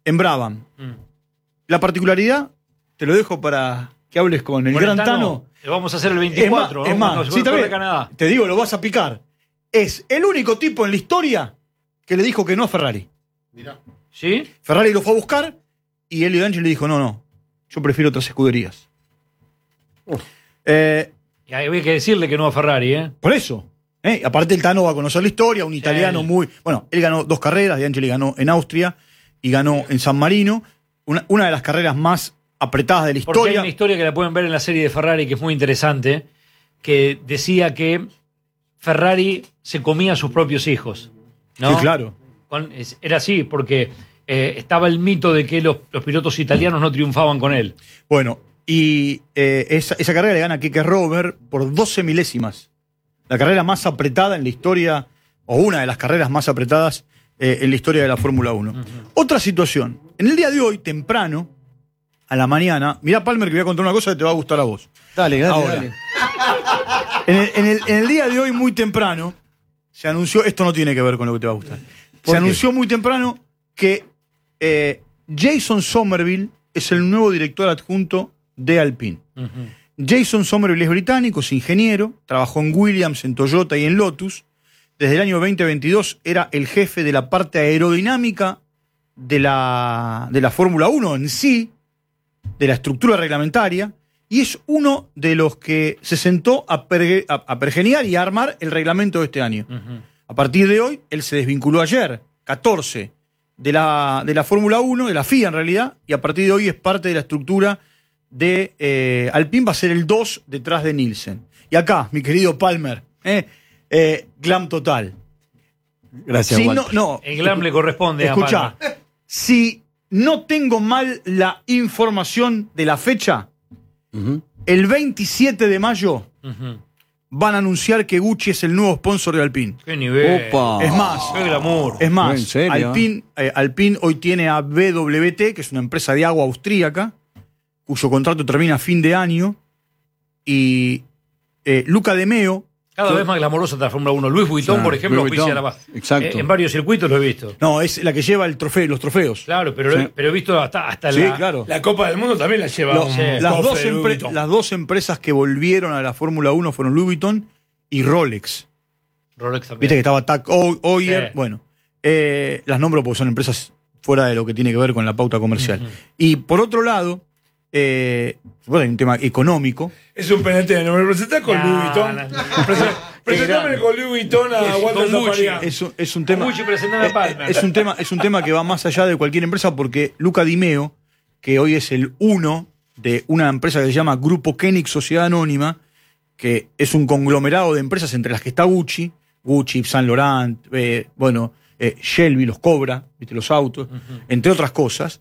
en Brabham. La particularidad, te lo dejo para que hables con el gran Tano. Lo vamos a hacer el 24. Es más, sí, Canadá. te digo, lo vas a picar. Es el único tipo en la historia que le dijo que no a Ferrari. Mirá. ¿Sí? Ferrari lo fue a buscar y Elio D'Angelo le dijo, no, yo prefiero otras escuderías. Y había que decirle que no a Ferrari, ¿eh? Por eso. Aparte el Tano va a conocer la historia, un italiano muy... Bueno, él ganó 2 carreras, D'Angelo ganó en Austria y ganó en San Marino. Una de las carreras más apretadas de la historia. Porque hay una historia que la pueden ver en la serie de Ferrari que es muy interesante, que decía que Ferrari se comía a sus propios hijos, ¿no? Sí, claro. Era así, porque estaba el mito de que los pilotos italianos no triunfaban con él. Bueno, y esa carrera le gana a Keke Rosberg por 12 milésimas. La carrera más apretada en la historia, o una de las carreras más apretadas en la historia de la Fórmula 1. Otra situación. En el día de hoy, temprano, a la mañana, mirá, Palmer, que voy a contar una cosa que te va a gustar a vos. Dale. En el día de hoy, muy temprano, se anunció, esto no tiene que ver con lo que te va a gustar, se anunció muy temprano que Jason Somerville es el nuevo director adjunto de Alpine. Jason Somerville es británico, es ingeniero, trabajó en Williams, en Toyota y en Lotus. Desde el año 2022 era el jefe de la parte aerodinámica de la Fórmula 1 en sí, de la estructura reglamentaria, y es uno de los que se sentó a pergeniar y a armar el reglamento de este año. A partir de hoy, él se desvinculó ayer, 14, de la Fórmula 1, de la FIA en realidad, y a partir de hoy es parte de la estructura de Alpine, va a ser el 2 detrás de Nielsen. Y acá, mi querido Palmer, glam total. Gracias, si Walter. El glam le corresponde escuchá, a Palmer. Si no tengo mal la información de la fecha, el 27 de mayo van a anunciar que Gucci es el nuevo sponsor de Alpine. ¡Qué nivel! Opa. Es más, ¡Qué glamour! es más, ¿En serio? Alpine hoy tiene a BWT, que es una empresa de agua austríaca, cuyo contrato termina a fin de año, y Luca De Meo. Cada vez más glamorosa la Fórmula 1. Louis Vuitton, por ejemplo, Louis Vuitton. auspicia la Exacto. en varios circuitos lo he visto. No, es la que lleva los trofeos. Claro, pero, Sí. pero he visto hasta Sí, la... claro. La Copa del Mundo también la lleva Las dos empresas que volvieron a la Fórmula 1 fueron Louis Vuitton y Rolex. Rolex también. Viste que estaba Tag Heuer. Sí. Bueno, las nombro porque son empresas fuera de lo que tiene que ver con la pauta comercial. Y por otro lado, bueno, hay un tema económico. Es un penalti de no me presentás con Louis Vuitton. Presentame con Louis Vuitton a Walter Con Gucci. Zafarian. Es un tema. Gucci, presentame a Palmer. Es un tema que va más allá de cualquier empresa, porque Luca Di Meo, que hoy es el uno de una empresa que se llama Grupo Koenig Sociedad Anónima, que es un conglomerado de empresas entre las que está Gucci, Saint Laurent, Shelby, los Cobra, ¿viste? Los autos, entre otras cosas.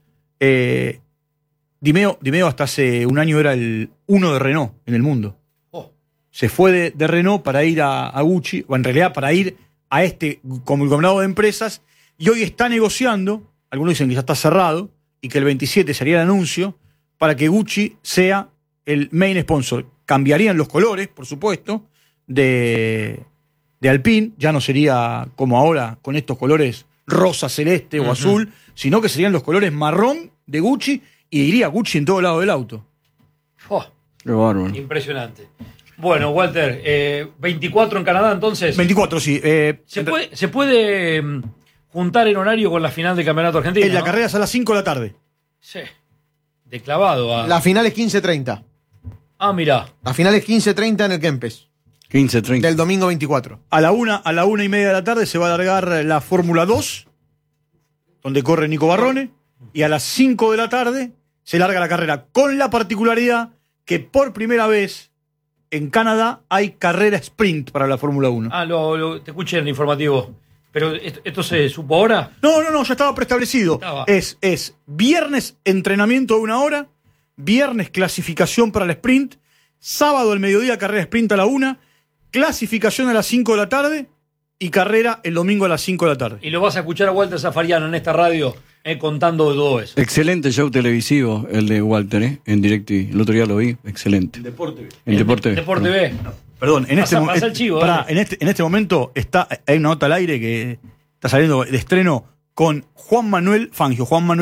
Di Meo hasta hace un año era el uno de Renault en el mundo. Se fue de Renault para ir a Gucci, o en realidad para ir a este conglomerado de empresas, y hoy está negociando, algunos dicen que ya está cerrado, y que el 27 sería el anuncio, para que Gucci sea el main sponsor. Cambiarían los colores, por supuesto, de Alpine, ya no sería como ahora con estos colores rosa, celeste o azul, sino que serían los colores marrón de Gucci, y iría Gucci en todo lado del auto. Qué bárbaro. Impresionante. Bueno, Walter, 24 en Canadá entonces. 24, sí. ¿Se puede juntar en horario con la final del Campeonato Argentino? La ¿no? carrera es a las 5 de la tarde. Sí. De clavado a... La final es 15:30. Ah, mirá. La final es 15:30 en el Kempes. 15:30. Del domingo 24. A la 1:30 de la tarde se va a largar la Fórmula 2, donde corre Nico Barrone, y a las 5 de la tarde se larga la carrera, con la particularidad que por primera vez en Canadá hay carrera sprint para la Fórmula 1. Ah, te escuché en el informativo. ¿Pero esto se supo ahora? No, ya estaba preestablecido. Estaba. Es viernes entrenamiento de 1 hora, viernes clasificación para el sprint, sábado al mediodía carrera sprint a la 1, clasificación a las 5 de la tarde y carrera el domingo a las 5 de la tarde. Y lo vas a escuchar a Walter Zafarian en esta radio contando de todo eso. Excelente show televisivo el de Walter, en DirecTV. El otro día lo vi, excelente. Deporte. En Deporte B. Deporte B. Perdón, Pasa el chivo, en este momento hay una nota al aire que está saliendo de estreno con Juan Manuel Fangio. Juan Manuel